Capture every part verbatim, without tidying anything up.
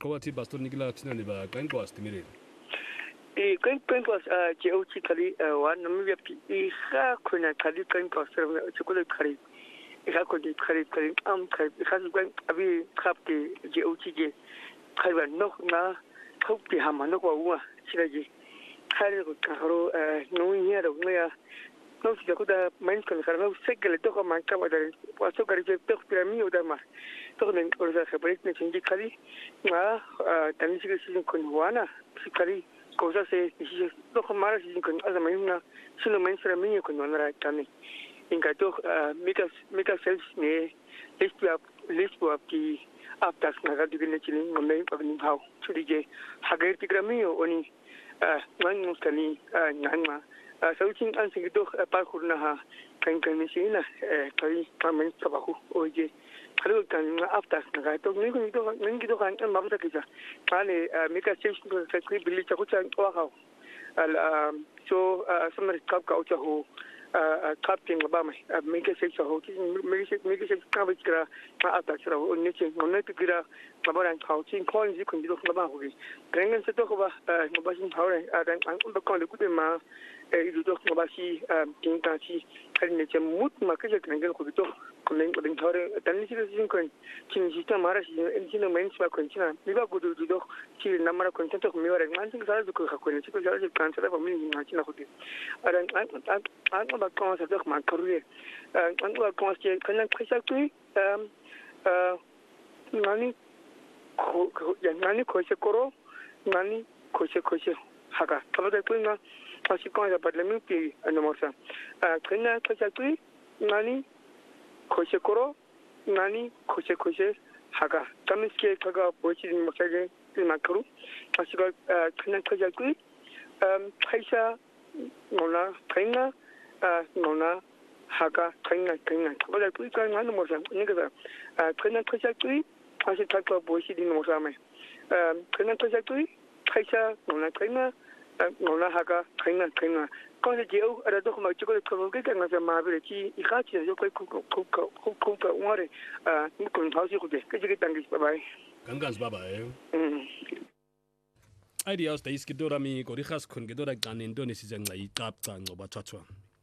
qhawathi bastor nikila thina ne ba qenkwas timireni e qenkwas a je o chi khali wa nami yapi i kha khona khali qenkwas se ko le khali i kha ko de khali khali am khali kha su qen abi khap de je o chi je khali wa no na khop ti ha ma no ko wa chi la je khali ko kharo no nya ro nya no si ko da men ko khara no se ke le to ko man ka wa da wa so ka ri je to pri mi o da ma to ne ko da se pre ne chingi khali ma tan si ke si ko wa na si khali cosa se si to ko mara si ko az ma yuna si no men sera mi ko no na tan in ka to mega mega self ne list up list up ki up das na ga digene chini mo me pa ni hau chudi je ha ga ti grami o ni man no skani nang sau chin an sing do pa khurna ha kan kan ni sina kai kamen sabahu oje khalo kan after na to ni ko do ni do kan ma ba kisa kale meka station ko sa kri billi cha ko cha wa ha al so samar kap ka ucha ho captain ba mai meka station ho meka meka station ka ba kira ma after sura o ni chen no ne kira ma ba ran khau chin ko ni ko ni do ba ho gi krengen se to ko ba ma ba chin hau re dan an ba ko le ku de ma e do ko ba si tin ka si kan ne che mut ma ka je krengen ko to kunen kudin tore dan ni cikin kun kin sistem mara shi in kin men ba kun kina mi ba gudu do ci na mara kun ta ko mi wara man tin sa ko ka kun ci ko jara kan sa ba min na kina kudi aran an an an ba ko sa dok man karuye an ba ko ci kan ka sa tu um uh nani ko ya nani ko se koro nani ko se ko se haga to da tu na asi ko ya padle mi pi no mo sa kan ka sa tu nani koche koro nani koche koche haga tamiske kaga bochi ni makage ni makaru asiga knan kaja kui um paisa nona kaina nona haga kaina kaina bala kui kan ngano mo sa ni ga knan kaja kui asi takwa bochi ni mo sa mai um knan kaja kui paisa nona kaina nona haga kaina kaina quand je dis au à la donc ma tu connais comment que quand ça m'a appelé qui il a dit je crois que que que que que on est euh nous qu'on a aussi que que je t'engage bye bye gangas bye bye mm idea sta iskidora mi gorihas kon gedora kanento nesizanga iqapca ngoba thathwa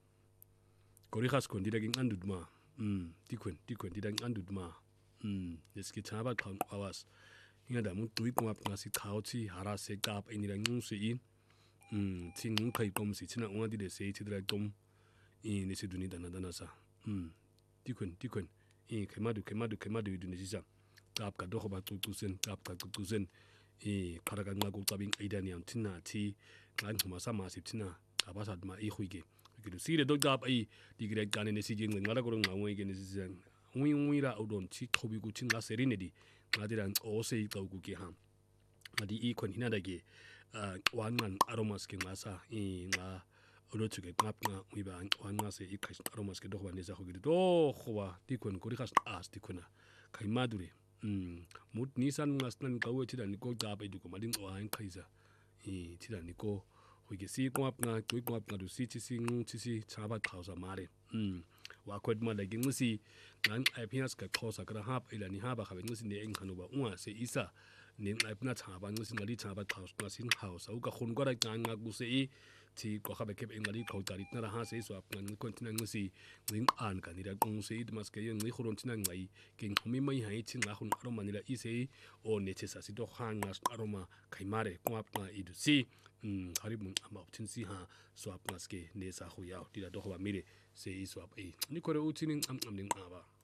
gorihas kon dira ngandudma mm tikwen tikwen dira ngandudma mm neskitha ba qhanqawas ingada muntu iqwapha ngasichawuthi harase qap enira ncusi in mm ting ngqai kom si thina ungadi de se thidra tom in ne siduni dana dana sa mm tikwen tikwen in khemadu khemadu khemadu idunisa qap ka dogo ba cucusen qap ka cucusen e kharaga nqa ku cabing idani am thina thi nqanquma sama si thina abasad ma ihwike ke sire do qap ai digre kane ne sije ngala ko ngwe ke ne sizang ngwi ngwira udon thi khobi ku thi nga serine di ngadira o se iqawu ke ha adi ikon hinada ke wanqan aromas ke ngasa inqa olothu ke qapqa uyiba wanqa se iqhash aromas ke doba neza ho ke do khoba tikon kuri khas as tikona khaimadure mm mut nisan ngasnan qawe thida niko qapa iduko malin wa inqhiza e thida niko ho ke si qapqa qiqapqa du sithi sing thisi chaba qhausa mare mm wa khodma la ke ngisi ngan apias ka khosa kra hap ilani haba khabe ngisi ne engkhanuba unga se isa ne ngapna chaba ngisi ngali chaba qhaus ngasin house au ka khon kwara qanga kuse e thi ko khabe ke ngali khawtari tna ha se so apna ngi kontina ngisi nging an ka ni ra qungse it maske ye ngi khoron tina ngai ke ngumi mai hai thi nga khon aroma ni la ise o ne chesa si to khanga aroma khaimare ko apna idu si mm haribun ama optinsi ha so apna ske ne sa khu ya ti da do ba mire se iso ap e ni kore utini am am ning aba